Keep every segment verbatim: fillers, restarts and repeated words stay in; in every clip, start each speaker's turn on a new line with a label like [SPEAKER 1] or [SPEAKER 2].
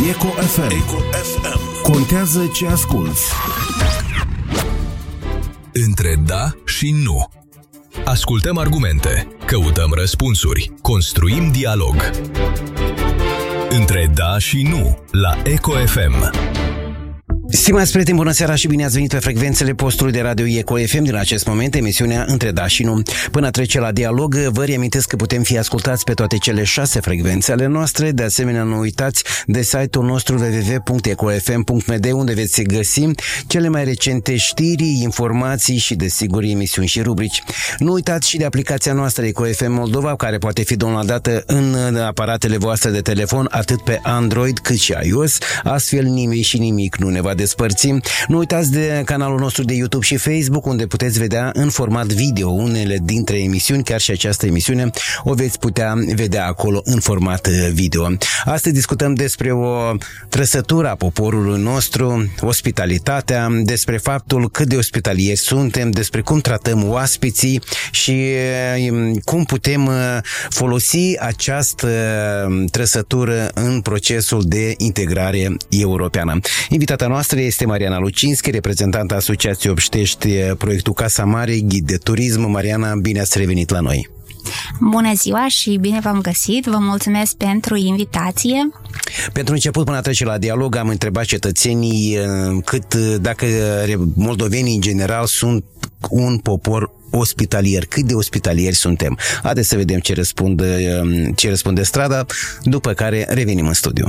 [SPEAKER 1] Eco F M. Eco F M. Contează ce asculți.
[SPEAKER 2] Între da și nu. Ascultăm argumente, căutăm răspunsuri, construim dialog. Între da și nu, la Eco F M.
[SPEAKER 3] Stimați prieteni, bună seara și bine ați venit pe frecvențele postului de radio Eco F M. Din acest moment, emisiunea Între da și nu. Până trece la dialog, vă reamintesc că putem fi ascultați pe toate cele șase frecvențe ale noastre. De asemenea, nu uitați de site-ul nostru w w w punct eco f m punct m d, unde veți găsi cele mai recente știri, informații și, desigur, emisiuni și rubrici. Nu uitați și de aplicația noastră Eco F M Moldova, care poate fi downloadată în aparatele voastre de telefon, atât pe Android cât și iOS. Astfel, nimeni și nimic nu ne va despărți. Nu uitați de canalul nostru de YouTube și Facebook, unde puteți vedea în format video unele dintre emisiuni, chiar și această emisiune o veți putea vedea acolo în format video. Astăzi discutăm despre o trăsătură a poporului nostru, ospitalitatea, despre faptul cât de ospitalieri suntem, despre cum tratăm oaspeții și cum putem folosi această trăsătură în procesul de integrare europeană. Invitata noastră este Mariana Lucinski, reprezentanta Asociației Obștești, proiectul Casa Mare, ghid de turism. Mariana, bine ați revenit la noi!
[SPEAKER 4] Bună ziua și bine v-am găsit! Vă mulțumesc pentru invitație!
[SPEAKER 3] Pentru început, până a trece la dialog, am întrebat cetățenii cât, dacă moldovenii în general sunt un popor ospitalier, cât de ospitalieri suntem. Haideți să vedem ce răspunde, ce răspunde strada, după care revenim în studiu.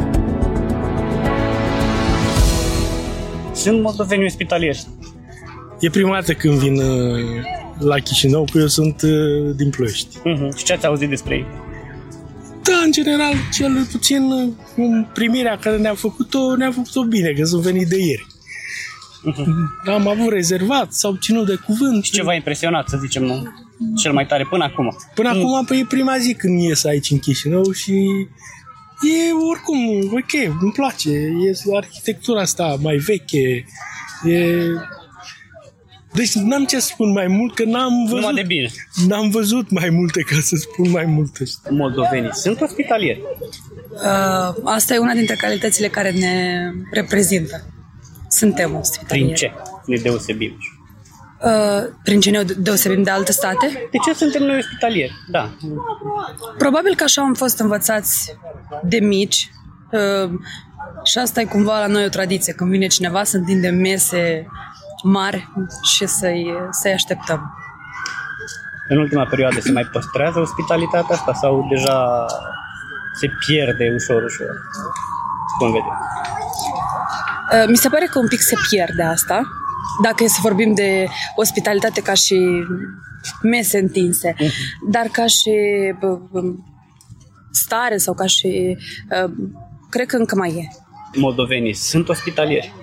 [SPEAKER 5] Sunt moldoveni ospitalieri.
[SPEAKER 6] E prima dată când vin uh, la Chișinău, că eu sunt uh, din Ploiești.
[SPEAKER 5] Uh-huh. Și ce ați auzit despre ei?
[SPEAKER 6] Da, în general, cel puțin uh, primirea care ne-a făcut-o, ne-a făcut-o bine, că sunt venit de ieri. Uh-huh. Am avut rezervat, s-au ținut de cuvânt.
[SPEAKER 5] Și ce v-a impresionat, să zicem, cel mai tare până acum?
[SPEAKER 6] Până mm. acum, păi, e prima zi când ies aici în Chișinău și e oricum ok, îmi place. E arhitectura asta mai veche. E... Deci n-am ce să spun mai mult, că n-am văzut.
[SPEAKER 5] Numai de bine.
[SPEAKER 6] N-am văzut mai multe ca să spun mai multe.
[SPEAKER 5] Moldovenii sunt ospitalieri.
[SPEAKER 7] Uh, asta e una dintre calitățile care ne reprezintă. Suntem ospitalieri.
[SPEAKER 5] Prin ce ne deosebim?
[SPEAKER 7] Uh, prin ce ne deosebim de alte state?
[SPEAKER 5] De ce suntem noi ospitalieri? Da.
[SPEAKER 7] Probabil că așa am fost învățați de mici. Uh, și asta e cumva la noi o tradiție. Când vine cineva să întindem mese mari și să-i, să-i așteptăm.
[SPEAKER 5] În ultima perioadă se mai păstrează ospitalitatea asta sau deja se pierde ușor, ușor? Cum vedeți?
[SPEAKER 7] Uh, mi se pare că un pic se pierde asta. Dacă e să vorbim de ospitalitate ca și mese întinse, uh-huh. dar ca și uh, stare sau ca și... Uh, cred că încă mai e.
[SPEAKER 5] Moldovenii sunt ospitalieri?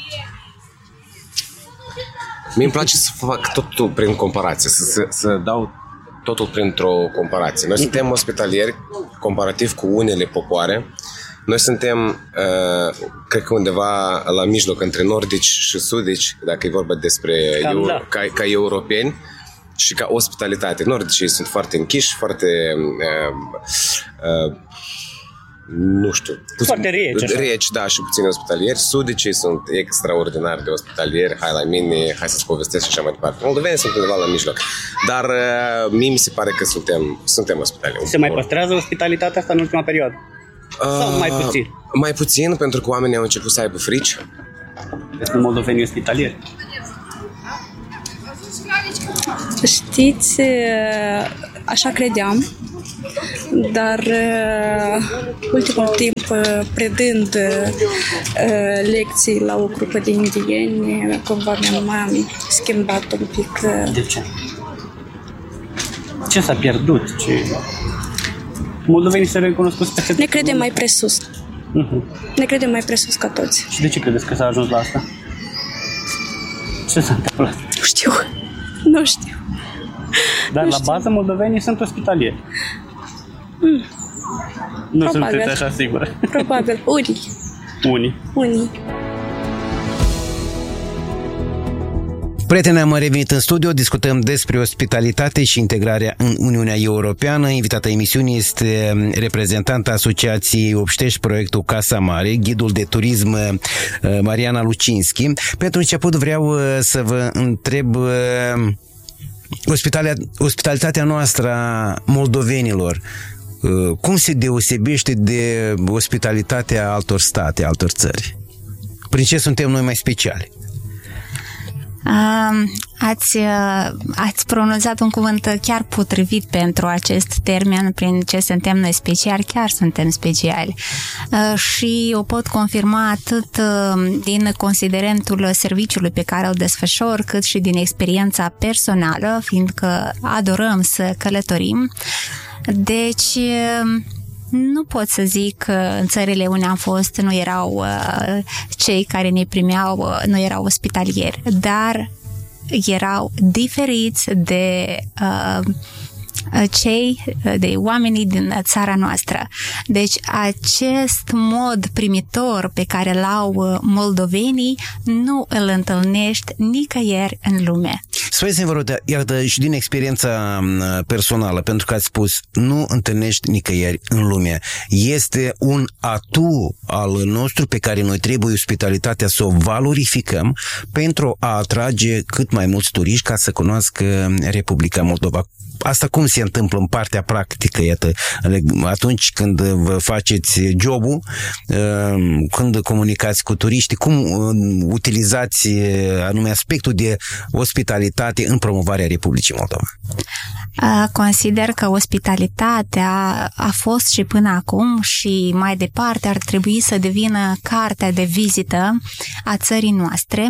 [SPEAKER 8] Mie îmi place să fac totul prin comparație, să, să, să dau totul printr-o comparație. Noi suntem ospitalieri comparativ cu unele popoare. Noi suntem, uh, cred că undeva la mijloc între nordici și sudici, dacă e vorba despre eu,
[SPEAKER 5] da.
[SPEAKER 8] ca, ca europeni și ca ospitalitate. Nordicii sunt foarte închiși, foarte uh, uh, nu știu,
[SPEAKER 5] foarte reci, așa.
[SPEAKER 8] reci, da, și puțin ospitalieri. Sudicii sunt extraordinar de ospitalieri. Hai la mine, hai să-ți povestesc și așa mai departe. Moldovenii sunt undeva la mijloc. Dar uh, mie mi se pare că suntem, suntem ospitalieri.
[SPEAKER 5] Se mai păstrează ospitalitatea asta în ultima perioadă? Sau mai puțin? Uh,
[SPEAKER 8] mai puțin, pentru că oamenii au început să aibă frici.
[SPEAKER 5] Despre moldovenii ospitalieri.
[SPEAKER 9] Știți, așa credeam, dar ultimul timp, predând lecții la o grupă de indieni, cumva mi-am schimbat un pic.
[SPEAKER 5] De ce? Ce s-a pierdut? Ce... Moldovenii se recunoscut peste...
[SPEAKER 9] Ne credem mai presus.
[SPEAKER 5] Uh-huh.
[SPEAKER 9] Ne credem mai presus ca toți.
[SPEAKER 5] Și de ce credeți că s-a ajuns la asta? Ce s-a întâmplat?
[SPEAKER 9] Nu știu. Nu știu.
[SPEAKER 5] Dar
[SPEAKER 9] nu
[SPEAKER 5] la
[SPEAKER 9] știu.
[SPEAKER 5] bază moldovenii sunt ospitalieri.
[SPEAKER 9] Mm.
[SPEAKER 5] Nu
[SPEAKER 9] Probabil.
[SPEAKER 5] sunteți așa sigură.
[SPEAKER 9] Probabil. Unii.
[SPEAKER 5] Unii.
[SPEAKER 9] Unii.
[SPEAKER 3] Prieteni, am revenit în studio, discutăm despre ospitalitate și integrarea în Uniunea Europeană. Invitata emisiunii este reprezentanta Asociației Obștești, proiectul Casa Mare, ghidul de turism Mariana Lucinski. Pentru început vreau să vă întreb ospitalitatea noastră a moldovenilor. Cum se deosebește de ospitalitatea altor state, altor țări? Prin ce suntem noi mai speciali?
[SPEAKER 4] Uh, ați, uh, ați pronunțat un cuvânt chiar potrivit pentru acest termen, prin ce suntem noi speciali, chiar suntem speciali. Uh, și o pot confirma atât uh, din considerentul serviciului pe care îl desfășor, cât și din experiența personală, fiindcă adorăm să călătorim. Deci... Uh, Nu pot să zic că în țările unde am fost nu erau uh, cei care ne primeau, uh, nu erau ospitalieri, dar erau diferiți de uh, cei, de oamenii din țara noastră. Deci acest mod primitor pe care l-au moldovenii nu îl întâlnești nicăieri în lume.
[SPEAKER 3] Spuneți-mi, vă rog, iată, și din experiența personală, pentru că ați spus, nu întâlnești nicăieri în lume. Este un atu al nostru pe care noi trebuie ospitalitatea să o valorificăm pentru a atrage cât mai mulți turiști ca să cunoască Republica Moldova. Asta cum se întâmplă în partea practică, iată, atunci când vă faceți jobul, când comunicați cu turiștii, cum utilizați anume aspectul de ospitalitate în promovarea Republicii Moldova?
[SPEAKER 4] Consider că ospitalitatea a fost și până acum și mai departe ar trebui să devină cartea de vizită a țării noastre.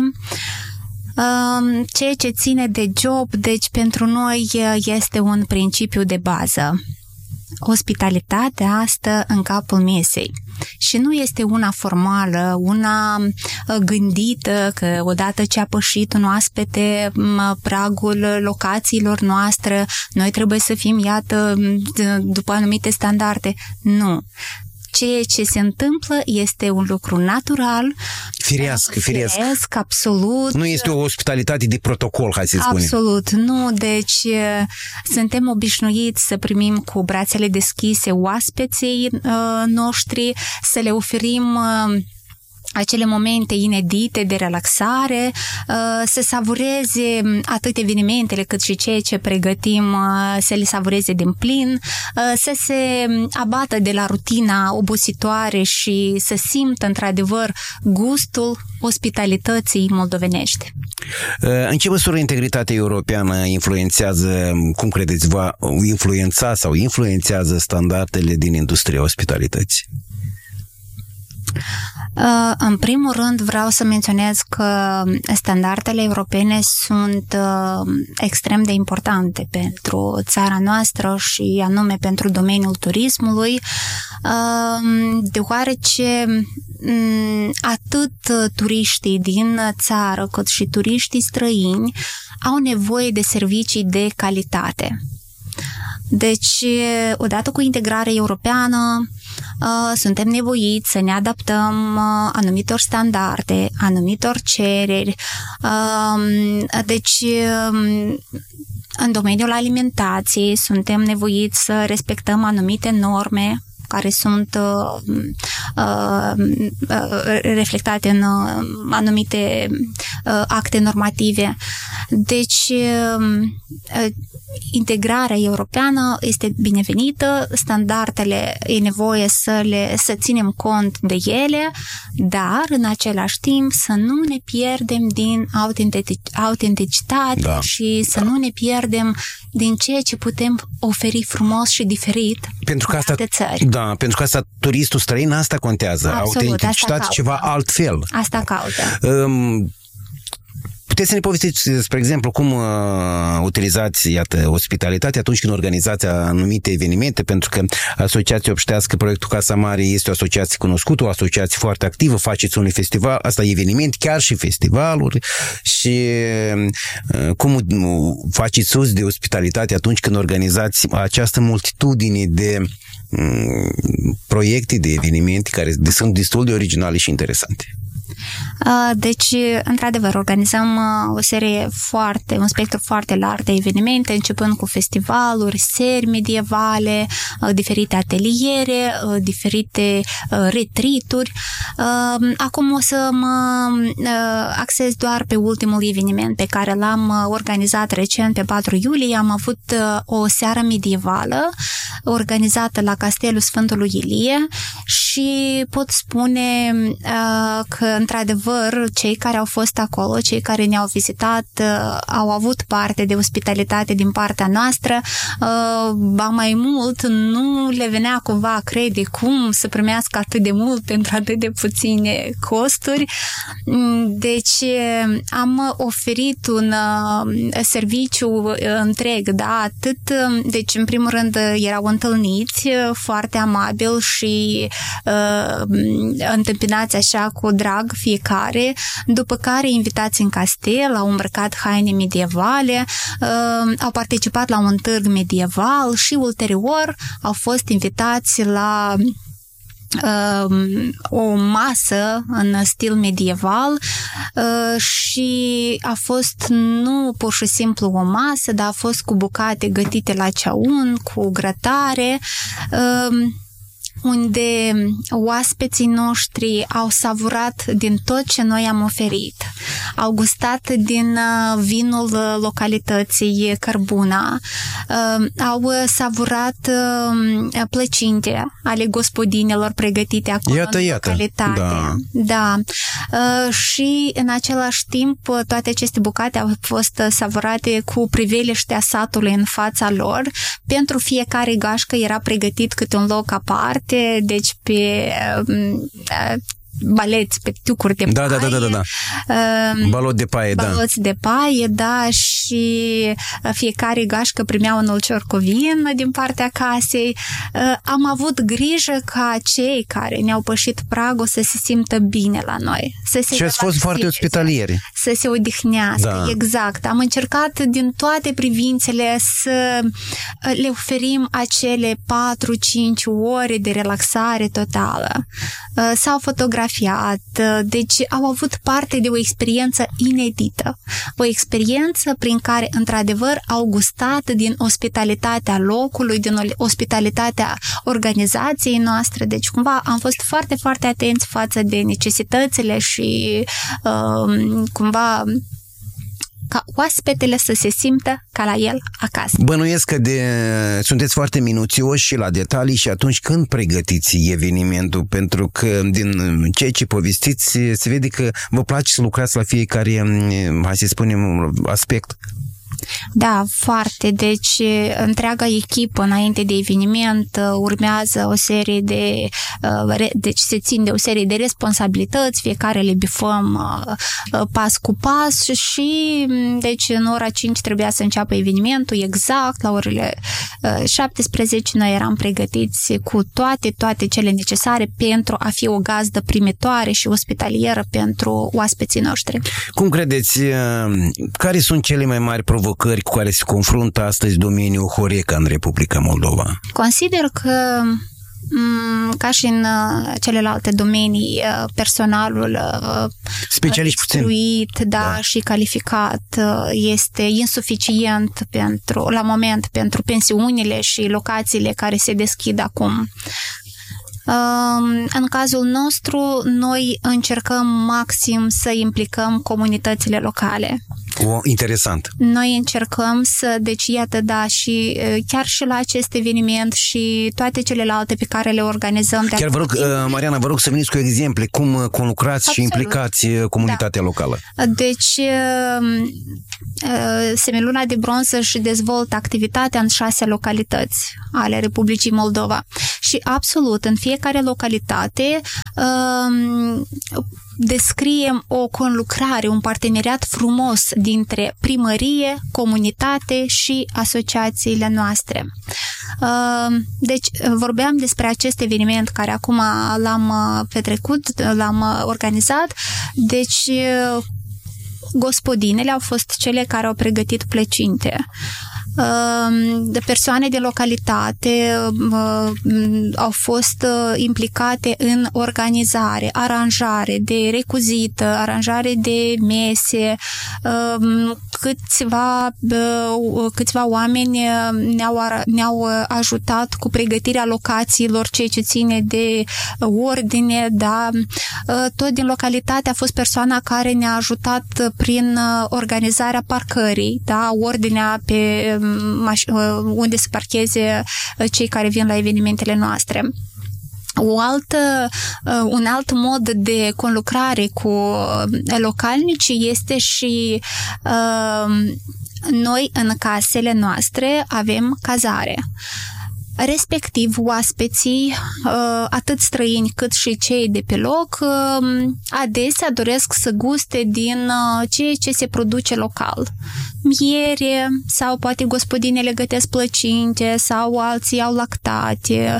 [SPEAKER 4] Ceea ce ține de job, deci pentru noi este un principiu de bază. Ospitalitatea stă în capul mesei și nu este una formală, una gândită că odată ce a pășit un oaspete pragul locațiilor noastre, noi trebuie să fim, iată, după anumite standarde. Nu. Ceea ce se întâmplă este un lucru natural,
[SPEAKER 3] firesc, firesc,
[SPEAKER 4] firesc, absolut.
[SPEAKER 3] Nu este o ospitalitate de protocol, hai să spunem.
[SPEAKER 4] Absolut, nu. Deci suntem obișnuiți să primim cu brațele deschise oaspeții uh, noștri, să le oferim uh, acele momente inedite de relaxare, să savureze atât evenimentele cât și ceea ce pregătim, să le savureze din plin, să se abată de la rutina obositoare și să simtă într-adevăr gustul ospitalității moldovenești.
[SPEAKER 3] În ce măsură integritatea europeană influențează, cum credeți, va influența sau influențează standardele din industria ospitalității?
[SPEAKER 4] În primul rând vreau să menționez că standardele europene sunt extrem de importante pentru țara noastră și anume pentru domeniul turismului, deoarece atât turiștii din țară cât și turiștii străini au nevoie de servicii de calitate. Deci, odată cu integrarea europeană, suntem nevoiți să ne adaptăm anumitor standarde, anumitor cereri. Deci, în domeniul alimentației, suntem nevoiți să respectăm anumite norme care sunt uh, uh, reflectate în uh, anumite uh, acte normative. Deci, uh, integrarea europeană este binevenită, standardele e nevoie să, le, să ținem cont de ele, dar în același timp să nu ne pierdem din autenticitate
[SPEAKER 3] da.
[SPEAKER 4] și să da. nu ne pierdem din ceea ce putem oferi frumos și diferit
[SPEAKER 3] pentru că
[SPEAKER 4] în
[SPEAKER 3] asta,
[SPEAKER 4] alte țări.
[SPEAKER 3] Da, pentru că asta turistul străin asta contează.
[SPEAKER 4] Absolut,
[SPEAKER 3] autenticitate
[SPEAKER 4] asta
[SPEAKER 3] ceva altfel.
[SPEAKER 4] Asta caută.
[SPEAKER 3] Um, Puteți să ne povestiți, spre exemplu, cum uh, utilizați, iată, ospitalitatea atunci când organizați anumite evenimente, pentru că Asociația Obștească, proiectul Casa Mare este o asociație cunoscută, o asociație foarte activă, faceți un festival, asta e eveniment, chiar și festivaluri, și uh, cum faceți uz de ospitalitate atunci când organizați această multitudine de um, proiecte, de evenimente care sunt destul de originale și interesante.
[SPEAKER 4] Deci, într-adevăr, organizăm o serie foarte, un spectru foarte larg de evenimente, începând cu festivaluri, seri medievale, diferite ateliere, diferite retreat-uri. Acum o să mă axez doar pe ultimul eveniment pe care l-am organizat recent, pe patru iulie. Am avut o seară medievală organizată la Castelul Sfântului Ilie și pot spune că, într-adevăr, cei care au fost acolo, cei care ne-au vizitat, au avut parte de ospitalitate din partea noastră. Ba mai mult, nu le venea cumva a crede cum să primească atât de mult pentru atât de puține costuri. Deci am oferit un serviciu întreg, da, atât, deci în primul rând erau întâlniți foarte amabil și uh, întâmpinați așa cu drag fiecare, după care invitați în castel, au îmbrăcat haine medievale, uh, au participat la un târg medieval și ulterior au fost invitați la o masă în stil medieval și a fost nu pur și simplu o masă, dar a fost cu bucate gătite la ceaun, cu grătare, unde oaspeții noștri au savurat din tot ce noi am oferit. Au gustat din vinul localității Cărbuna, au savurat plăcinte ale gospodinelor pregătite acolo
[SPEAKER 3] iată,
[SPEAKER 4] în
[SPEAKER 3] iată.
[SPEAKER 4] localitate. Da. Da. Și în același timp toate aceste bucate au fost savurate cu priveliștea satului în fața lor. Pentru fiecare gașcă era pregătit câte un loc aparte, deci pe baleți, pe tiucuri de
[SPEAKER 3] da,
[SPEAKER 4] paie.
[SPEAKER 3] Da, da, da, da. Uh, Balot de paie, da.
[SPEAKER 4] Baloți de paie, da, și fiecare gașcă primea un ulcior cu vin din partea casei. Uh, am avut grijă ca cei care ne-au pășit pragul să se simtă bine la noi. Să se
[SPEAKER 3] și ați fost foarte ospitalieri.
[SPEAKER 4] Să se odihnească, da. Exact. Am încercat din toate privințele să le oferim acele patru-cinci ore de relaxare totală. Uh, s-au fotografiat, deci au avut parte de o experiență inedită. O experiență prin care, într-adevăr, au gustat din ospitalitatea locului, din ospitalitatea organizației noastre. Deci, cumva, am fost foarte, foarte atenți față de necesitățile și, um, cumva, ca oaspetele să se simtă ca la el acasă.
[SPEAKER 3] Bănuiesc că de, sunteți foarte minuțioși și la detalii și atunci când pregătiți evenimentul, pentru că din ceea ce povestiți se vede că vă place să lucrați la fiecare, hai să spunem, aspect.
[SPEAKER 4] Da, foarte. Deci, întreaga echipă, înainte de eveniment, urmează o serie de... Deci, se țin de o serie de responsabilități, fiecare le bifăm pas cu pas și, deci, în ora cinci trebuia să înceapă evenimentul, exact, la orele șaptesprezece noi eram pregătiți cu toate, toate cele necesare pentru a fi o gazdă primitoare și ospitalieră pentru oaspeții noștri. Cum
[SPEAKER 3] credeți, care sunt cele mai mari provocări cu care se confruntă astăzi domeniul Horeca în Republica Moldova?
[SPEAKER 4] Consider că, ca și în celelalte domenii, personalul
[SPEAKER 3] specialist
[SPEAKER 4] instruit, da, da, și calificat este insuficient pentru, la moment pentru pensiunile și locațiile care se deschid acum. În cazul nostru, noi încercăm maxim să implicăm comunitățile locale.
[SPEAKER 3] O, interesant.
[SPEAKER 4] Noi încercăm să, deci iată, da, și chiar și la acest eveniment și toate celelalte pe care le organizăm.
[SPEAKER 3] Chiar vă rog, Mariana, vă rog să veniți cu exemple cum conlucrați și implicați comunitatea da. locală.
[SPEAKER 4] Deci, Semiluna de Bronz își dezvoltă activitatea în șase localități ale Republicii Moldova și absolut în fiecare localitate descriem o conlucrare, un parteneriat frumos dintre primărie, comunitate și asociațiile noastre. Deci, vorbeam despre acest eveniment care acum l-am petrecut, l-am organizat. Deci, gospodinele au fost cele care au pregătit plăcinte. de persoane de localitate au fost implicate în organizare, aranjare de recuzită, aranjare de mese, câțiva, câțiva oameni ne-au, ne-au ajutat cu pregătirea locațiilor, ceea ce ține de ordine, da. Tot din localitate a fost persoana care ne-a ajutat prin organizarea parcării, da, ordinea pe unde se parcheze cei care vin la evenimentele noastre. O altă, un alt mod de conlucrare cu localnicii este și noi în casele noastre avem cazare. Respectiv, oaspeții, atât străini cât și cei de pe loc, adesea doresc să guste din ceea ce se produce local. Miere sau poate gospodinele gătesc plăcinte sau alții au lactate,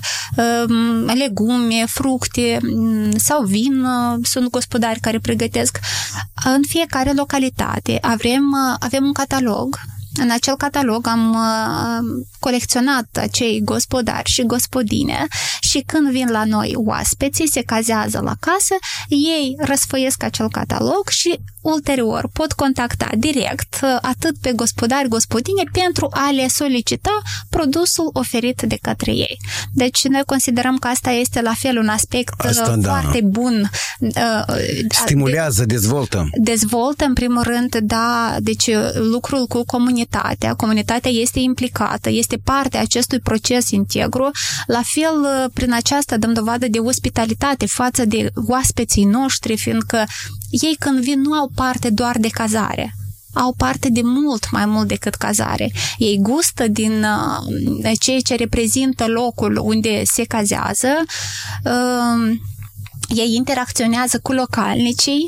[SPEAKER 4] legume, fructe sau vin, sunt gospodari care pregătesc. În fiecare localitate avem, avem un catalog. În acel catalog am uh, colecționat acei gospodari și gospodine și când vin la noi oaspeții, se cazează la casă, ei răsfoiesc acel catalog și ulterior pot contacta direct uh, atât pe gospodari, gospodine pentru a le solicita produsul oferit de către ei. Deci noi considerăm că asta este la fel un aspect asta, uh, foarte da. bun. Uh,
[SPEAKER 3] Stimulează, de, dezvoltă.
[SPEAKER 4] Dezvoltă, în primul rând, da, deci lucrul cu comunitatea. Comunitatea este implicată, este parte a acestui proces integru. La fel, prin aceasta dăm dovadă de ospitalitate față de oaspeții noștri, fiindcă ei când vin nu au parte doar de cazare. Au parte de mult mai mult decât cazare. Ei gustă din uh, ceea ce reprezintă locul unde se cazează, uh, ei interacționează cu localnicii,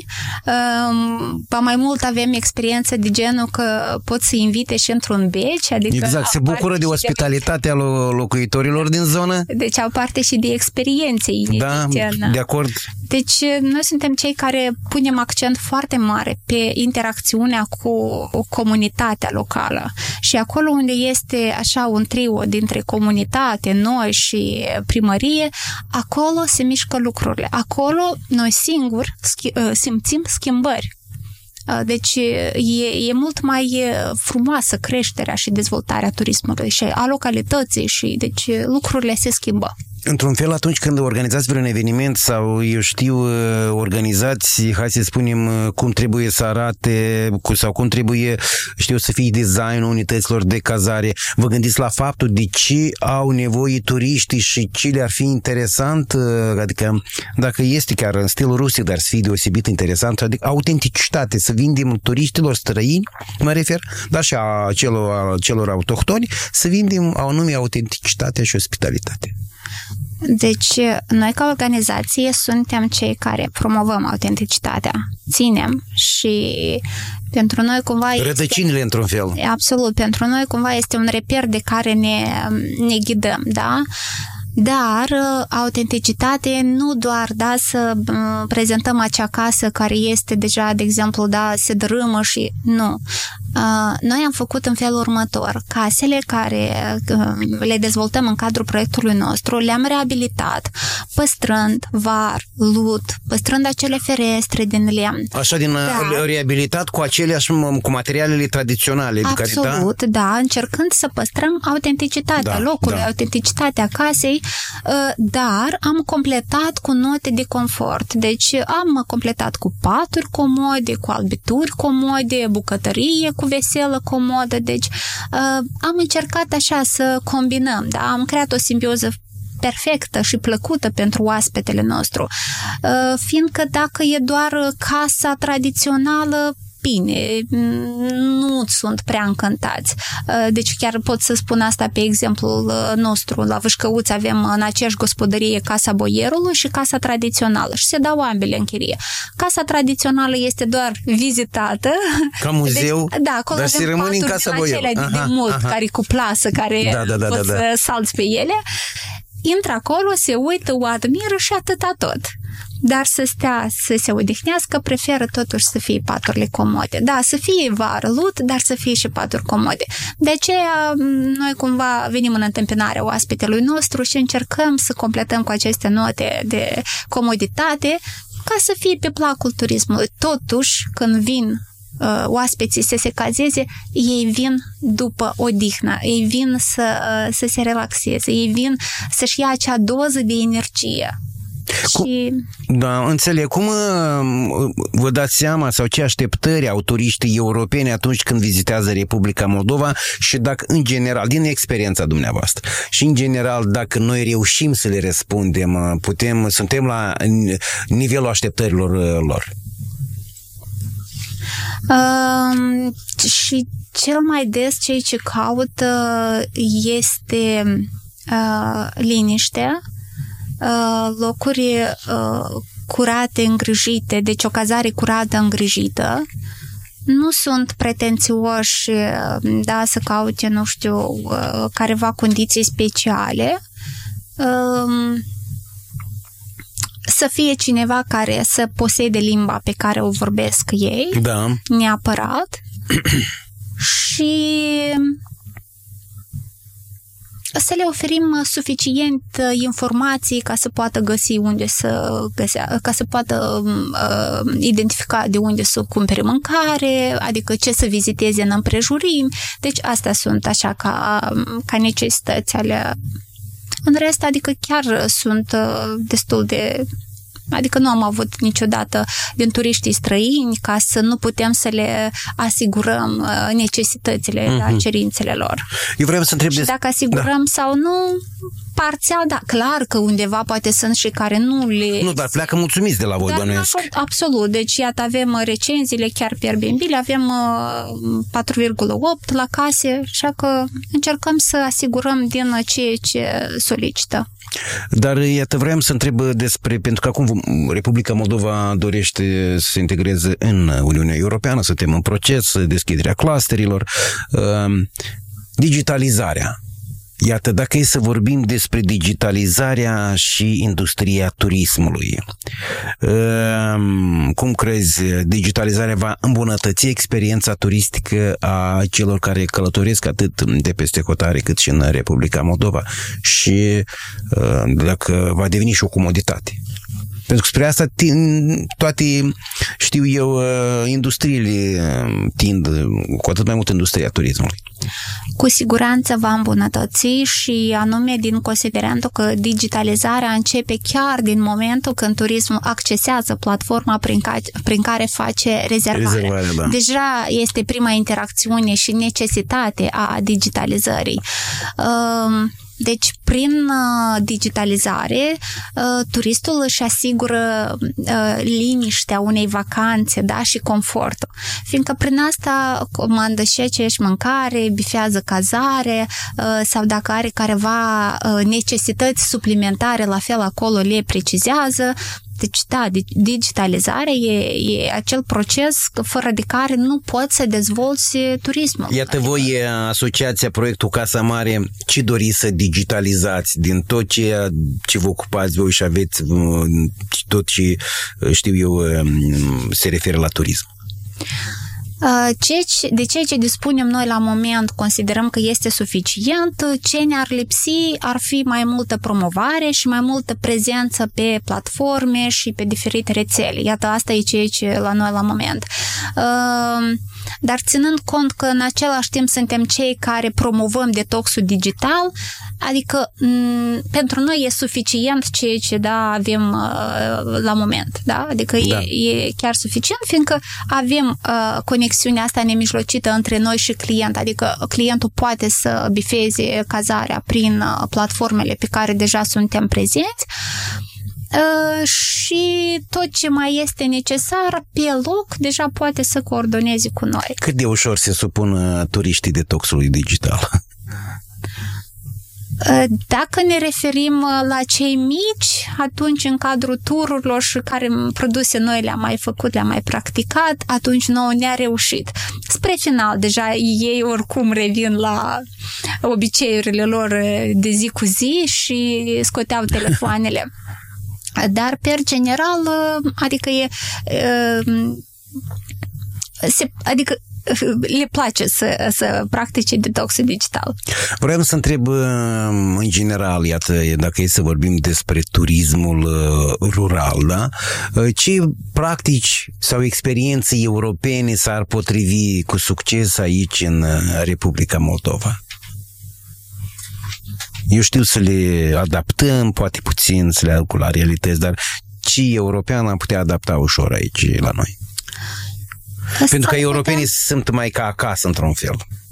[SPEAKER 4] ba mai mult avem experiență de genul că pot să invite și într-un beci. Adică
[SPEAKER 3] exact, se bucură de ospitalitatea de... locuitorilor din zonă.
[SPEAKER 4] Deci au parte și de experiențe inedite.
[SPEAKER 3] Da, de acord.
[SPEAKER 4] Deci noi suntem cei care punem accent foarte mare pe interacțiunea cu comunitatea locală. Și acolo unde este așa un trio dintre comunitate, noi și primărie, acolo se mișcă lucrurile. Acolo noi singuri simțim schimbări. Deci e, e mult mai frumoasă creșterea și dezvoltarea turismului și a localității și deci lucrurile se schimbă.
[SPEAKER 3] Într-un fel, atunci când organizați vreun eveniment sau, eu știu, organizați, hai să spunem, cum trebuie să arate sau cum trebuie, știu, să fie designul unităților de cazare, vă gândiți la faptul de ce au nevoie turiștii și ce le-ar fi interesant, adică dacă este chiar în stil rusic, dar să fie deosebit interesant, adică autenticitate, să vindem turiștilor străini, mă refer, dar și a celor, a celor autohtoni, să vindem anume autenticitate și ospitalitate.
[SPEAKER 4] Deci, noi ca organizație suntem cei care promovăm autenticitatea, ținem și pentru noi cumva
[SPEAKER 3] rădăcinile este, într-un fel.
[SPEAKER 4] Absolut, pentru noi cumva este un reper de care ne, ne ghidăm, da? Dar autenticitate nu doar, da, să prezentăm acea casă care este deja, de exemplu, da, se dărâmă și nu. Noi am făcut în felul următor. Casele care le dezvoltăm în cadrul proiectului nostru, le-am reabilitat, păstrând var, lut, păstrând acele ferestre din lemn.
[SPEAKER 3] Așa, din da. reabilitat cu aceleași, cu materialele tradiționale.
[SPEAKER 4] Absolut,
[SPEAKER 3] care, da?
[SPEAKER 4] da, încercând să păstrăm autenticitatea da, locului, da. autenticitatea casei, dar am completat cu note de confort. Deci am completat cu paturi comode, cu albituri comode, bucătărie cu veselă comodă. Deci am încercat așa să combinăm, da? Am creat o simbioză perfectă și plăcută pentru oaspetele nostru. Fiindcă dacă e doar casa tradițională, bine, nu sunt prea încântați. Deci chiar pot să spun asta pe exemplul nostru. La Vâșcăuți avem în aceeași gospodărie Casa Boierului și Casa Tradițională și se dau ambele în chirie. Casa Tradițională este doar vizitată.
[SPEAKER 3] Ca muzeu,
[SPEAKER 4] deci, da, acolo
[SPEAKER 3] dar se rămâne în Casa Boierului.
[SPEAKER 4] De, de mult, aha. care cu plasă, care da, da, da, poți da, da. să salți pe ele. Intră acolo, se uită, o admiră și atâta tot. dar să stea, să se odihnească, preferă totuși să fie paturile comode. Da, să fie vară lut, dar să fie și paturi comode. De aceea, noi cumva venim în întâmpinarea oaspetelui nostru și încercăm să completăm cu aceste note de comoditate ca să fie pe placul turismului. Totuși, când vin uh, oaspeții să se cazeze, ei vin după odihnă, ei vin să, uh, să se relaxeze, ei vin să-și ia acea doză de energie.
[SPEAKER 3] Cum,
[SPEAKER 4] și...
[SPEAKER 3] Da, înțeleg. Cum vă dați seama sau ce așteptări au turiștii europeni atunci când vizitează Republica Moldova și dacă, în general, din experiența dumneavoastră și, în general, dacă noi reușim să le răspundem, putem, suntem la nivelul așteptărilor lor?
[SPEAKER 4] Uh, și cel mai des ceea ce caută este uh, liniște, locuri uh, curate, îngrijite, deci o cazare curată, îngrijită. Nu sunt pretențioși, da, să caute, nu știu, uh, careva condiții speciale. Uh, să fie cineva care să posede limba pe care o vorbesc ei,
[SPEAKER 3] da,
[SPEAKER 4] neapărat. Și să le oferim suficient informații ca să poată găsi unde să găsea, ca să poată uh, identifica de unde să cumpere mâncare, adică ce să viziteze în împrejurimi. Deci astea sunt așa ca, ca necesități ale... În rest, adică chiar sunt uh, destul de... Adică nu am avut niciodată din turiștii străini ca să nu putem să le asigurăm necesitățile, mm-hmm. da, cerințele lor.
[SPEAKER 3] Eu vreau să întreb
[SPEAKER 4] și
[SPEAKER 3] des...
[SPEAKER 4] dacă asigurăm da. sau nu, parțial, da, clar că undeva poate sunt și care nu le...
[SPEAKER 3] Nu, dar pleacă mulțumiți de la voi, bănuiesc.
[SPEAKER 4] Absolut, deci iată avem recenziile chiar pe Airbnb, le avem patru virgulă opt la case, așa că încercăm să asigurăm din ceea ce solicită.
[SPEAKER 3] Dar iată, vreau să întreb despre, pentru că acum Republica Moldova dorește să se integreze în Uniunea Europeană, suntem în proces, deschiderea clusterilor, digitalizarea. Iată, dacă e să vorbim despre digitalizarea și industria turismului, cum crezi, digitalizarea va îmbunătăți experiența turistică a celor care călătoresc atât de peste hotare cât și în Republica Moldova și dacă va deveni și o comoditate? Pentru că spre asta toate, știu eu, industriile tind, cu atât mai mult industria turismului.
[SPEAKER 4] Cu siguranță va îmbunătăți și anume din considerentul că digitalizarea începe chiar din momentul când turismul accesează platforma prin care, prin care face rezervarea. rezervarea da. Deja este prima interacțiune și necesitate a digitalizării. Um, Deci, prin uh, digitalizare, uh, turistul își asigură uh, liniștea unei vacanțe, da, și confortul. Fiindcă prin asta comandă și aceeași mâncare, bifează cazare uh, sau dacă are careva uh, necesități suplimentare, la fel acolo le precizează. Deci, da, digitalizarea e, e acel proces fără de care nu poți să dezvolți turismul.
[SPEAKER 3] Iată, adică... voi, asociația Proiectul Casa Mare, ce doriți să digitalizați din tot ce, ce vă ocupați voi și aveți tot ce, știu eu, se referă la turism?
[SPEAKER 4] De ceea ce dispunem noi la moment considerăm că este suficient. Ce ne-ar lipsi ar fi mai multă promovare și mai multă prezență pe platforme și pe diferite rețele. Iată, asta e ceea ce la noi la moment. Dar ținând cont că în același timp suntem cei care promovăm detoxul digital, adică m- pentru noi e suficient ceea ce da, avem uh, la moment. Da? Adică da. E, e chiar suficient, fiindcă avem uh, conexiunea asta nemijlocită între noi și client, adică clientul poate să bifeze cazarea prin uh, platformele pe care deja suntem prezenți. Uh, și tot ce mai este necesar pe loc deja poate să coordoneze cu noi.
[SPEAKER 3] Cât de ușor se supun uh, turiștii detoxului digital?
[SPEAKER 4] Uh, dacă ne referim uh, la cei mici, atunci în cadrul tururilor și care produse noi le-am mai făcut, le-am mai practicat, atunci nouă ne-a reușit. Spre final, deja ei oricum revin la obiceiurile lor de zi cu zi și scoteau telefoanele. Dar, per general, adică e... Se, adică le place să, să practice detoxul digital.
[SPEAKER 3] Vreau să întreb în general, iată, dacă e să vorbim despre turismul rural, da? Ce practici sau experiențe europene s-ar potrivi cu succes aici în Republica Moldova? Eu știu să le adaptăm, poate puțin să le aduc la realități, dar ce european am putea adapta ușor aici la noi? Asta pentru că europenii putea... sunt mai ca acasă, într-un fel.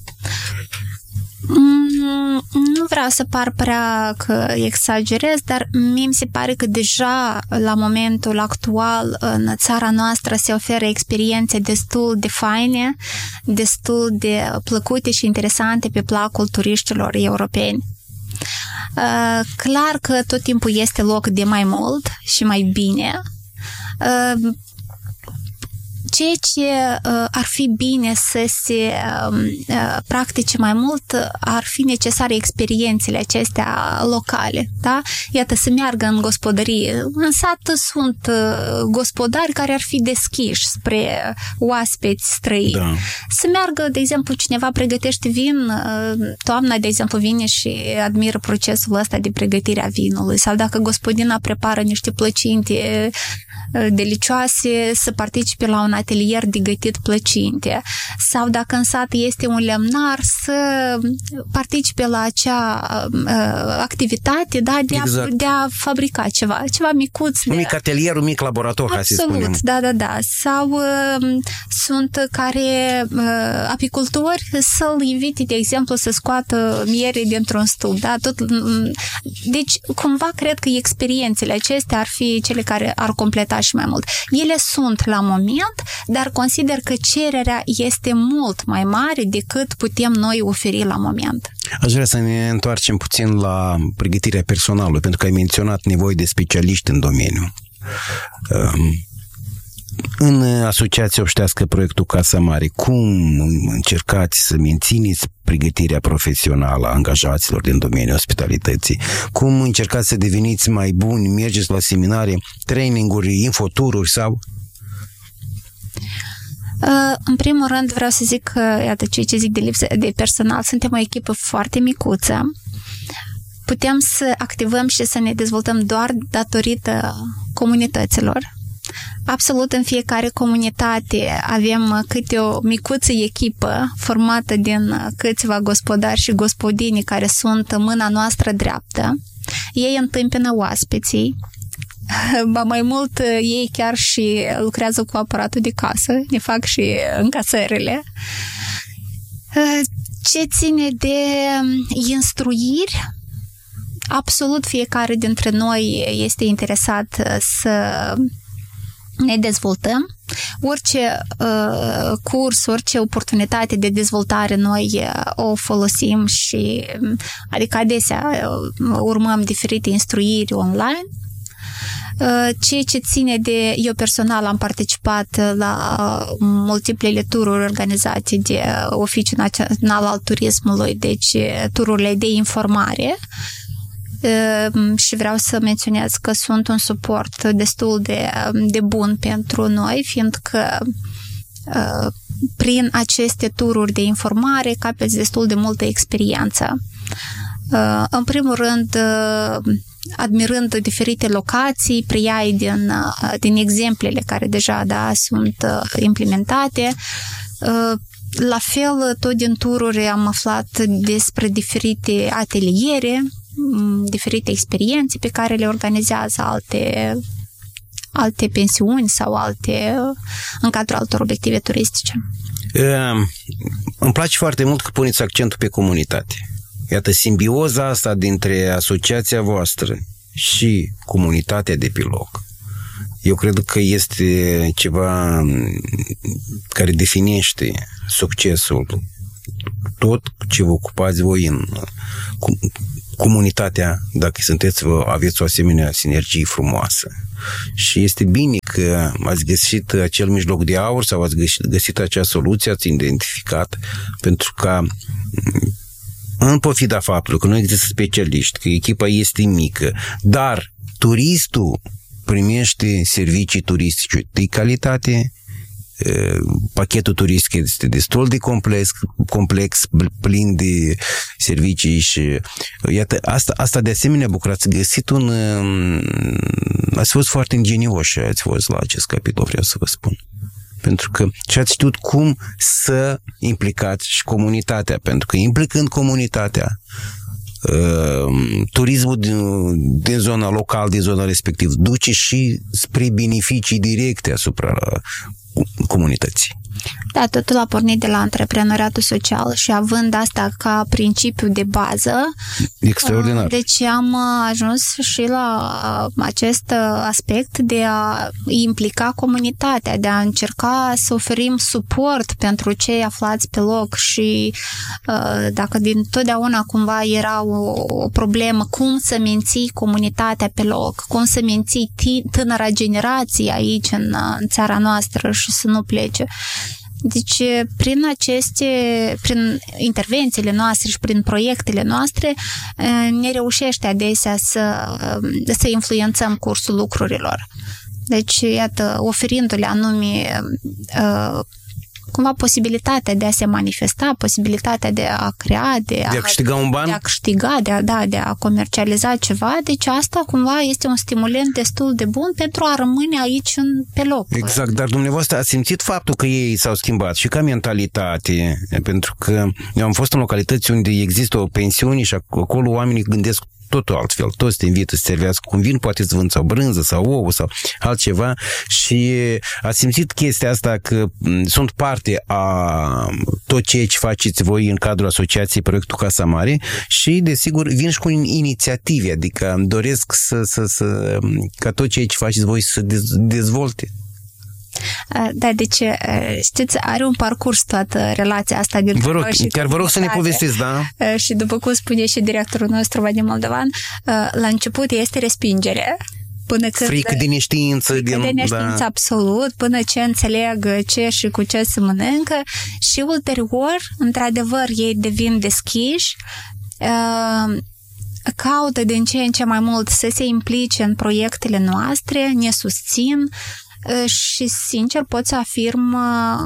[SPEAKER 4] Mm, nu vreau să par prea că exagerez, dar mie mi se pare că deja la momentul actual în țara noastră se oferă experiențe destul de faine, destul de plăcute și interesante pe placul turiștilor europeni. Uh, clar că tot timpul este loc de mai mult și mai bine. Uh, ceea ce uh, ar fi bine să se uh, practice mai mult ar fi necesare experiențele acestea locale, da? Iată, să meargă în gospodărie. În sat sunt uh, gospodari care ar fi deschiși spre oaspeți străini. Da. Să meargă, de exemplu, cineva pregătește vin, uh, toamna, de exemplu, vine și admiră procesul ăsta de pregătire a vinului, sau dacă gospodina prepară niște plăcinte uh, delicioase, să participe la un atelier de gătit plăcinte, sau dacă în sat este un lemnar, să participe la acea uh, activitate, da, de, exact. a, de a fabrica ceva, ceva micuț.
[SPEAKER 3] Un de... mic atelier, un mic laborator, ca să spunem.
[SPEAKER 4] Absolut, da, da, da. Sau uh, sunt care uh, apicultori să-l invite, de exemplu, să scoată miere dintr-un stup, da, tot. Uh, deci, cumva, cred că experiențele acestea ar fi cele care ar completa și mai mult. Ele sunt la moment, dar consider că cererea este mult mai mare decât putem noi oferi la moment.
[SPEAKER 3] Aș vrea să ne întoarcem puțin la pregătirea personalului, pentru că ai menționat nevoi de specialiști în domeniu. În Asociația Obștească Proiectul Casa Mare, cum încercați să mențineți pregătirea profesională a angajaților din domeniul ospitalității? Cum încercați să deveniți mai buni? Mergeți la seminarii, traininguri, infotururi sau...
[SPEAKER 4] În primul rând vreau să zic că, iată, ceea ce zic de lipsă de personal, suntem o echipă foarte micuță. Putem să activăm și să ne dezvoltăm doar datorită comunităților. Absolut în fiecare comunitate avem câte o micuță echipă formată din câțiva gospodari și gospodini care sunt mâna noastră dreaptă. Ei întâmpină oaspeții. Ba mai mult, ei chiar și lucrează cu aparatul de casă, ne fac și încasările. Ce ține de instruiri, absolut fiecare dintre noi este interesat să ne dezvoltăm. Orice uh, curs, orice oportunitate de dezvoltare noi uh, o folosim și, adică adesea uh, urmăm diferite instruiri online. Ceea ce ține de... Eu personal am participat la multiplele tururi organizate de Oficiul Național al Turismului, deci tururile de informare, și vreau să menționez că sunt un suport destul de, de bun pentru noi, fiindcă prin aceste tururi de informare capeți destul de multă experiență. În primul rând, admirând diferite locații, preiai din, din exemplele care deja, da, sunt implementate. La fel, tot din tururi am aflat despre diferite ateliere, diferite experiențe pe care le organizează alte, alte pensiuni sau alte, în cadrul altor obiective turistice.
[SPEAKER 3] Îmi place foarte mult că puneți accentul pe comunitate. Iată, simbioza asta dintre asociația voastră și comunitatea de pe loc, eu cred că este ceva care definește succesul tot ce vă ocupați voi în comunitatea, dacă sunteți, aveți o asemenea sinergie frumoasă. Și este bine că ați găsit acel mijloc de aur sau ați găsit acea soluție, ați identificat, pentru că în pofida faptului că nu există specialiști, că echipa este mică, dar turistul primește servicii turistice de calitate, pachetul turistic este destul de complex, complex, plin de servicii și iată, asta, asta de asemenea, Bucur, ați găsit un ați fost foarte ingenioși, ați fost la acest capitol, vreau să vă spun. Pentru că și ați știut cum să implicați și comunitatea, pentru că implicând comunitatea, turismul din, din zona locală, din zona respectivă, duce și spre beneficii directe asupra comunității.
[SPEAKER 4] Da, totul a pornit de la antreprenoriatul social și având asta ca principiu de bază,
[SPEAKER 3] extraordinar.
[SPEAKER 4] Deci am ajuns și la acest aspect de a implica comunitatea, de a încerca să oferim suport pentru cei aflați pe loc și dacă din totdeauna cumva era o, o problemă, cum să menții comunitatea pe loc, cum să menții tânăra generație aici în, în țara noastră și să nu plece. Deci, prin aceste, prin intervențiile noastre și prin proiectele noastre, ne reușește adesea să, să influențăm cursul lucrurilor. Deci, iată, oferindu-le anume cumva posibilitatea de a se manifesta, posibilitatea de a crea, de a,
[SPEAKER 3] de a câștiga un ban,
[SPEAKER 4] de a câștiga, de a, da, de a comercializa ceva. Deci asta cumva este un stimulant destul de bun pentru a rămâne aici în, pe loc.
[SPEAKER 3] Exact, dar dumneavoastră ați simțit faptul că ei s-au schimbat și ca mentalitate, pentru că eu am fost în localități unde există o pensiune și acolo oamenii gândesc totul altfel. Toți te invită să servească cu un vin, poate să vând sau brânză sau ouă sau altceva și ați simțit chestia asta că sunt parte a tot ceea ce faceți voi în cadrul asociației Proiectul Casa Mare și, desigur, vin și cu inițiative, adică doresc să, să, să, ca tot ceea ce faceți voi să dezvolte.
[SPEAKER 4] Da, deci, știți, are un parcurs toată relația asta dintre
[SPEAKER 3] vă rog,
[SPEAKER 4] noi și
[SPEAKER 3] chiar vă rog să ne povestiți, da?
[SPEAKER 4] Și după cum spune și directorul nostru, Vadim Moldovan, la început este respingere. Până când,
[SPEAKER 3] frică de neștiință.
[SPEAKER 4] Frică din, de neștiință, da. Absolut, până ce înțeleg ce și cu ce se mănâncă și ulterior, într-adevăr, ei devin deschiși, caută din ce în ce mai mult să se implice în proiectele noastre, ne susțin și, sincer, pot să afirm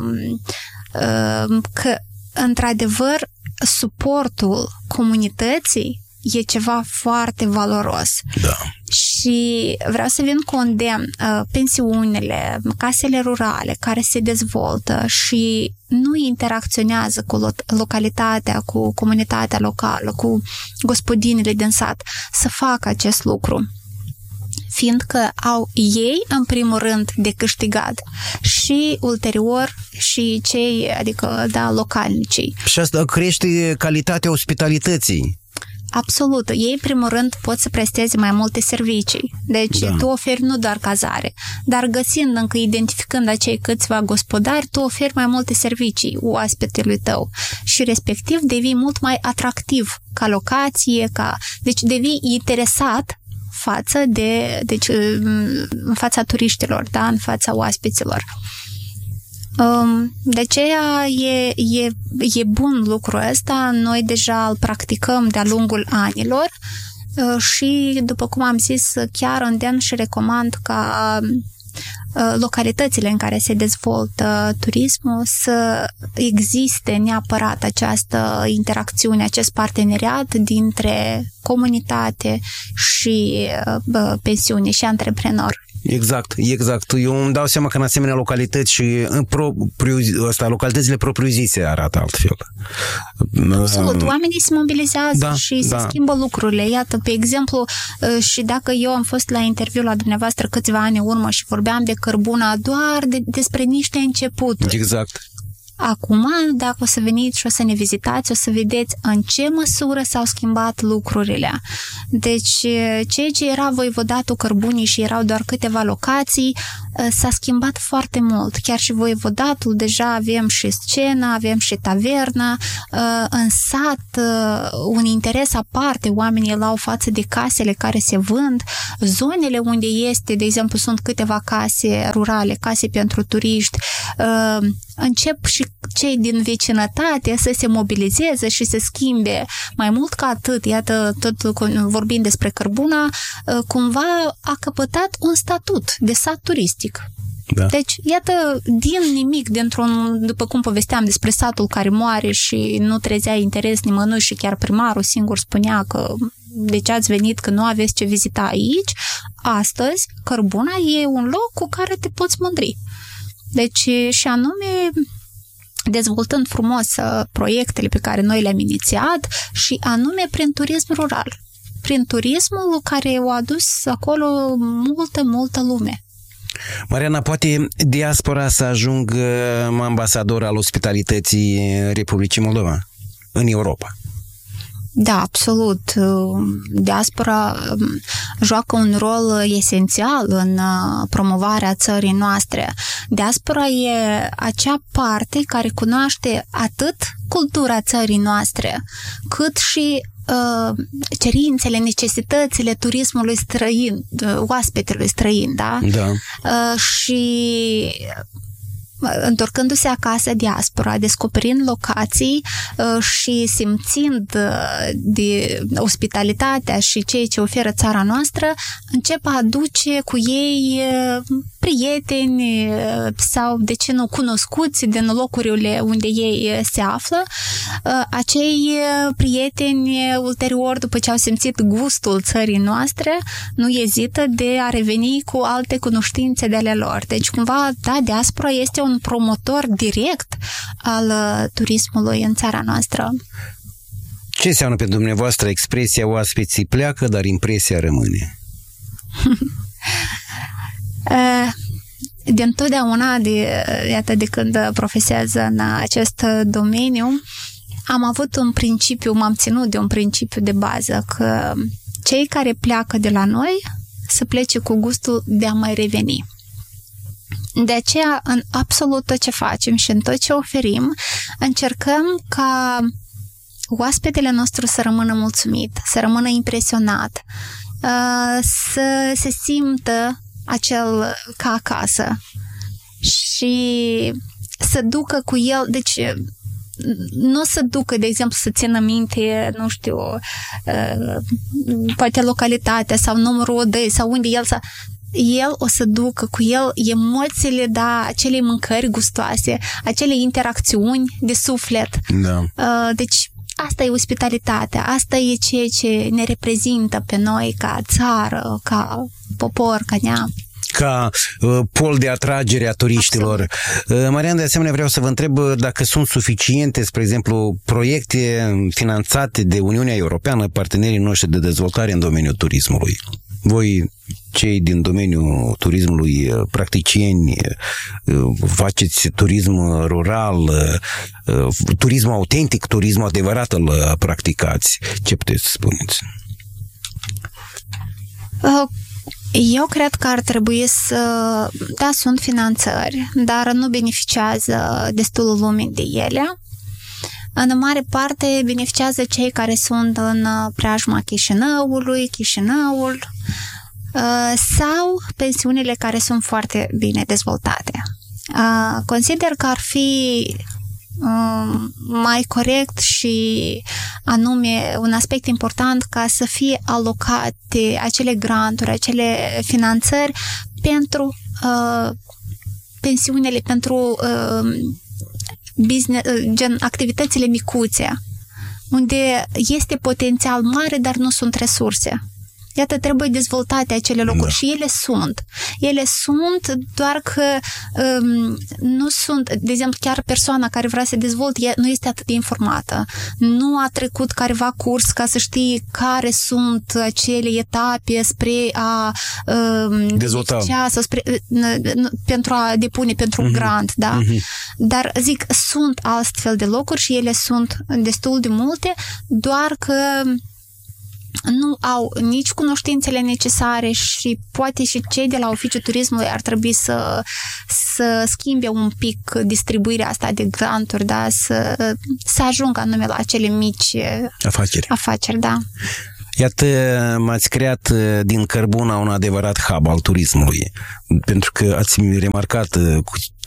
[SPEAKER 4] că, într-adevăr, suportul comunității e ceva foarte valoros.
[SPEAKER 3] Da.
[SPEAKER 4] Și vreau să vin cu un demn, pensiunile, casele rurale care se dezvoltă și nu interacționează cu localitatea, cu comunitatea locală, cu gospodinile din sat, să facă acest lucru. Fiindcă au ei, în primul rând, de câștigat și ulterior și cei, adică, da, localnicii.
[SPEAKER 3] Și asta crește calitatea ospitalității.
[SPEAKER 4] Absolut. Ei, în primul rând, pot să presteze mai multe servicii. Deci, da. Tu oferi nu doar cazare, dar găsind încă, identificând acei câțiva gospodari, tu oferi mai multe servicii oaspetelui tău și, respectiv, devii mult mai atractiv ca locație, ca... deci devii interesat față de, deci, în fața turiștilor, da, în fața oaspeților. De aceea e, e, e bun lucrul ăsta, noi deja îl practicăm de-a lungul anilor și, după cum am zis, chiar îndemn și recomand ca localitățile în care se dezvoltă turismul să existe neapărat această interacțiune, acest parteneriat dintre comunitate și pensiune și antreprenor.
[SPEAKER 3] Exact, exact. Eu îmi dau seama că în asemenea localități și în propriu, asta, localitățile propriu-zise arată altfel.
[SPEAKER 4] Absolut. Oamenii se mobilizează da, și se da. schimbă lucrurile. Iată, pe exemplu, și dacă eu am fost la interviu la dumneavoastră câțiva ani în urmă și vorbeam de cărbuna doar de, despre niște începuturi.
[SPEAKER 3] Exact.
[SPEAKER 4] Acum, dacă o să veniți și o să ne vizitați, o să vedeți în ce măsură s-au schimbat lucrurile. Deci, ceea ce era voivodatul Cărbunii și erau doar câteva locații, s-a schimbat foarte mult. Chiar și voivodatul, deja avem și scenă, avem și tavernă, în sat un interes aparte, oamenii îl au față de casele care se vând, zonele unde este, de exemplu, sunt câteva case rurale, case pentru turiști, încep și cei din vecinătate să se mobilizeze și să schimbe. Mai mult ca atât, iată, tot vorbind despre Cărbuna, cumva a căpătat un statut de sat turistic. Da. Deci, iată, din nimic, dintr-un, după cum povesteam despre satul care moare și nu trezea interes nimănui și chiar primarul singur spunea că de ce ați venit, că nu aveți ce vizita aici, astăzi Cărbuna e un loc cu care te poți mândri. Deci, și anume, dezvoltând frumos proiectele pe care noi le-am inițiat și anume prin turism rural. Prin turismul care a adus acolo multă, multă lume.
[SPEAKER 3] Mariana, poate diaspora să ajungă ambasador al ospitalității Republicii Moldova în Europa?
[SPEAKER 4] Da, absolut. Diaspora joacă un rol esențial în promovarea țării noastre. Diaspora e acea parte care cunoaște atât cultura țării noastre, cât și cerințele, necesitățile turismului străin, oaspetelui străin, da?
[SPEAKER 3] Da.
[SPEAKER 4] Și întorcându-se acasă diaspora, descoperind locații și simțind de ospitalitatea și ceea ce oferă țara noastră, încep a aduce cu ei prieteni sau, de ce nu, cunoscuți din locurile unde ei se află. Acei prieteni, ulterior, după ce au simțit gustul țării noastre, nu ezită de a reveni cu alte cunoștințe de ale lor. Deci, cumva, da, diaspora este un promotor direct al turismului în țara noastră.
[SPEAKER 3] Ce înseamnă pentru dumneavoastră expresia oaspeții pleacă, dar impresia rămâne?
[SPEAKER 4] De întotdeauna, de, iată, de când profesez în acest domeniu, am avut un principiu, m-am ținut de un principiu de bază, că cei care pleacă de la noi să plece cu gustul de a mai reveni. De aceea, în absolut tot ce facem și în tot ce oferim, încercăm ca oaspetele nostru să rămână mulțumit, să rămână impresionat, să se simtă acel ca acasă și să ducă cu el, deci nu să ducă, de exemplu, să țină minte, nu știu, poate localitatea sau numărul odăi sau unde el să... El o să ducă cu el emoțiile, da, acele mâncări gustoase, acele interacțiuni de suflet.
[SPEAKER 3] Da.
[SPEAKER 4] Deci asta e ospitalitatea, asta e ceea ce ne reprezintă pe noi ca țară, ca popor, ca neam.
[SPEAKER 3] Ca uh, pol de atragere a turiștilor. Uh, Mariana, de asemenea, vreau să vă întreb dacă sunt suficiente, spre exemplu, proiecte finanțate de Uniunea Europeană, partenerii noștri de dezvoltare în domeniul turismului. Voi, cei din domeniul turismului, practicieni, faceți turism rural, turism autentic, turism adevărat îl practicați. Ce puteți să spuneți?
[SPEAKER 4] Eu cred că ar trebui să... Da, sunt finanțări, dar nu beneficiază destul lume de ele. În mare parte beneficiază cei care sunt în preajma Chișinăului, Chișinăul, sau pensiunile care sunt foarte bine dezvoltate. Consider că ar fi mai corect și anume un aspect important ca să fie alocate acele granturi, acele finanțări pentru uh, pensiunile, pentru uh, business, gen activitățile micuțe, unde este potențial mare, dar nu sunt resurse. Iată, trebuie dezvoltate acele locuri, da. Și ele sunt. Ele sunt, doar că um, nu sunt, de exemplu, chiar persoana care vrea să dezvolte nu este atât de informată. Nu a trecut careva curs ca să știe care sunt acele etape spre a um,
[SPEAKER 3] dezvolta
[SPEAKER 4] sau spre, pentru a depune pentru uh-huh. grant, da? Uh-huh. Dar, zic, sunt astfel de locuri și ele sunt destul de multe, doar că nu au nici cunoștințele necesare și poate și cei de la Oficiul Turismului ar trebui să, să schimbe un pic distribuirea asta de granturi, da? să, să ajungă anume la acele mici
[SPEAKER 3] afaceri.
[SPEAKER 4] afaceri, da.
[SPEAKER 3] Iată, m-ați creat din Cărbuna un adevărat hub al turismului, pentru că ați remarcat cu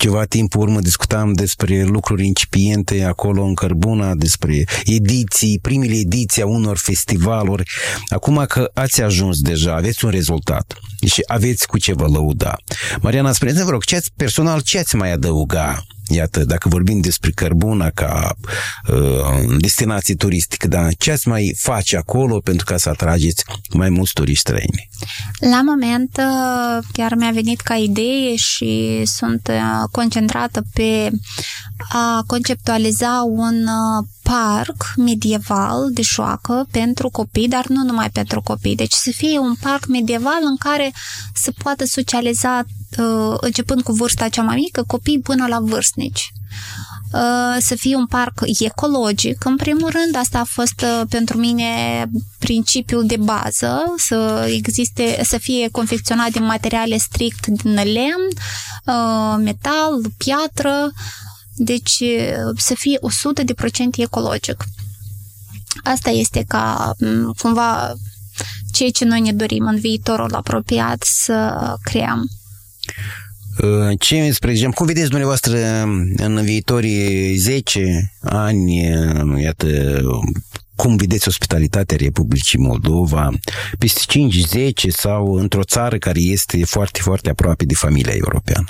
[SPEAKER 3] ceva timp urmă discutam despre lucruri incipiente acolo în Cărbuna, despre ediții, primele ediții a unor festivaluri. Acum că ați ajuns deja, aveți un rezultat și aveți cu ce vă lăuda. Mariana, spuneți-vă, vă rog, ce ați, personal, ce ați mai adăuga? Iată, dacă vorbim despre Cărbuna ca uh, destinație turistică, da, ce ați mai face acolo pentru ca să atrageți mai mulți turiști străini?
[SPEAKER 4] La moment chiar mi-a venit ca idee și sunt concentrată pe a conceptualiza un parc medieval de joacă pentru copii, dar nu numai pentru copii. Deci să fie un parc medieval în care să poată socializa începând cu vârsta cea mai mică, copii până la vârstnici. Să fie un parc ecologic. În primul rând, asta a fost pentru mine principiul de bază, să existe, să fie confecționat din materiale strict din lemn, metal, piatră, deci să fie o sută la sută ecologic. Asta este ca cumva ceea ce noi ne dorim în viitorul apropiat să creăm.
[SPEAKER 3] Ce, spre exemplu, cum vedeți dumneavoastră în viitorii zece ani, iată, cum vedeți ospitalitatea Republicii Moldova peste cinci zece sau într-o țară care este foarte, foarte aproape de familia europeană?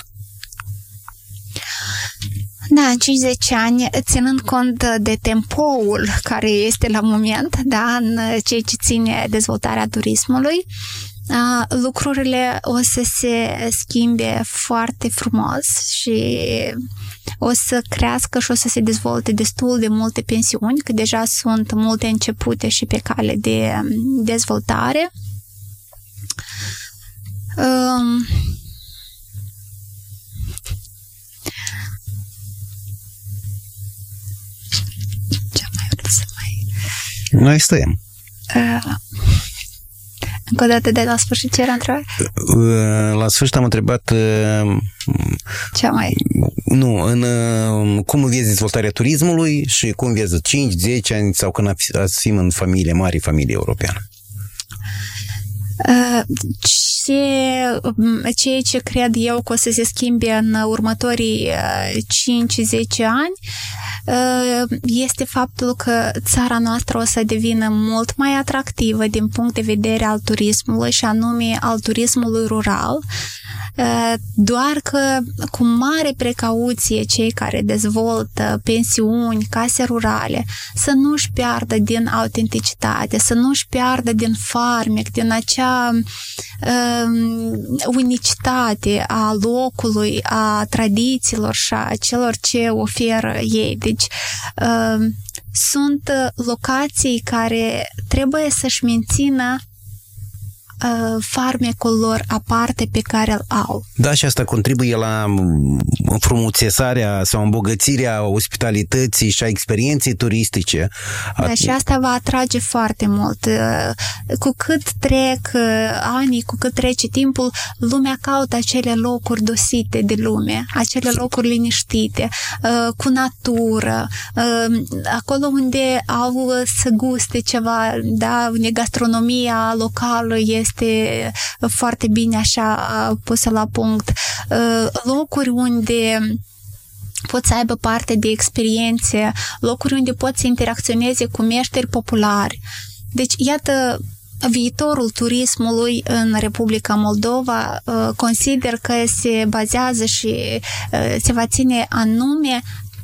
[SPEAKER 4] Da, în cincizeci ani, ținând cont de tempoul care este la moment, da, în ceea ce ține dezvoltarea turismului, lucrurile o să se schimbe foarte frumos și o să crească și o să se dezvolte destul de multe pensiuni, că deja sunt multe începute și pe cale de dezvoltare. Um, ce mai vreau să mai...
[SPEAKER 3] Noi stăm.
[SPEAKER 4] Uh, Încă o dată de la sfârșit ce era întrebarea?
[SPEAKER 3] La sfârșit am întrebat
[SPEAKER 4] ce mai?
[SPEAKER 3] Nu, în cum vezi dezvoltarea turismului și cum vezi cinci zece ani sau când ați fi în familie, mare familie europeană.
[SPEAKER 4] Ce, ceea ce cred eu că o să se schimbe în următorii cinci zece ani este faptul că țara noastră o să devină mult mai atractivă din punct de vedere al turismului și anume al turismului rural, doar că cu mare precauție cei care dezvoltă pensiuni, case rurale, să nu-și piardă din autenticitate, să nu-și piardă din farmec, din acea um, unicitate a locului, a tradițiilor și a celor ce oferă ei. Deci um, sunt locații care trebuie să-și mențină farmecul lor aparte pe care îl au.
[SPEAKER 3] Da, și asta contribuie la înfrumusețarea sau îmbogățirea ospitalității și a experienței turistice.
[SPEAKER 4] Da, și asta va atrage foarte mult. Cu cât trec anii, cu cât trece timpul, lumea caută acele locuri dosite de lume, acele locuri liniștite, cu natură, acolo unde au să guste ceva, da, unde gastronomia locală este este foarte bine așa pusă la punct. Locuri unde pot să aibă parte de experiențe, locuri unde pot să interacționeze cu meșteri populari. Deci, iată, viitorul turismului în Republica Moldova consider că se bazează și se va ține anume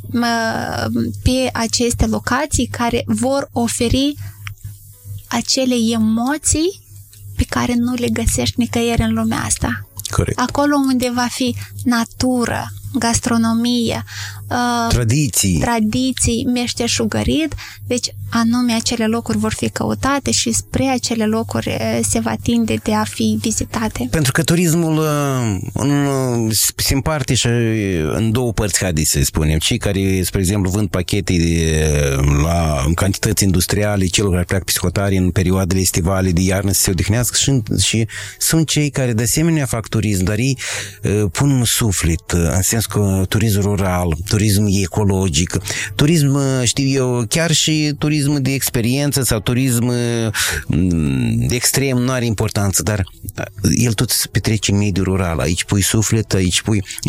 [SPEAKER 4] pe aceste locații care vor oferi acele emoții pe care nu le găsești nicăieri în lumea asta.
[SPEAKER 3] Corect.
[SPEAKER 4] Acolo unde va fi natură, gastronomie,
[SPEAKER 3] tradiții,
[SPEAKER 4] tradiții meșteșugărit, deci anume acele locuri vor fi căutate și spre acele locuri se va tinde de a fi vizitate.
[SPEAKER 3] Pentru că turismul în, se împarte și în două părți, haideți să spunem. Cei care, spre exemplu, vând pachete de, la în cantități industriale, celor care pleacă psihotari în perioadele estivale de iarnă să se odihnească și, și sunt cei care de asemenea fac turism, dar ei uh, pun un suflet, în sens că turism rural, turism ecologic, turism, știu eu, chiar și turism de experiență sau turism de extrem nu are importanță, dar el tot se petrece în mediul rural. Aici pui suflet, aici pui